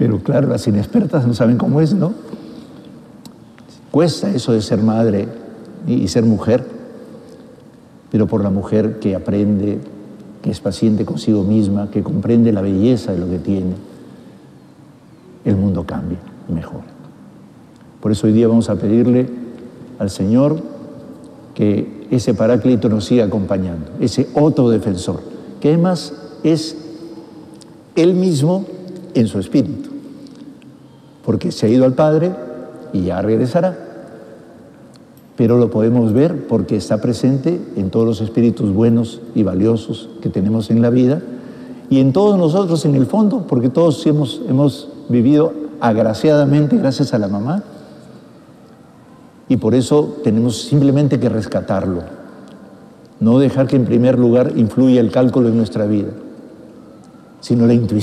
Pero claro, las inexpertas no saben cómo es, ¿no? Cuesta eso de ser madre y ser mujer, pero por la mujer que aprende, que es paciente consigo misma, que comprende la belleza de lo que tiene, el mundo cambia y mejora. Por eso hoy día vamos a pedirle al Señor que ese Paráclito nos siga acompañando, ese otro defensor, que además es Él mismo en su espíritu, porque se ha ido al Padre y ya regresará, pero lo podemos ver porque está presente en todos los espíritus buenos y valiosos que tenemos en la vida y en todos nosotros en el fondo, porque todos hemos vivido agraciadamente gracias a la mamá y por eso tenemos simplemente que rescatarlo, no dejar que en primer lugar influya el cálculo en nuestra vida, sino la intuición.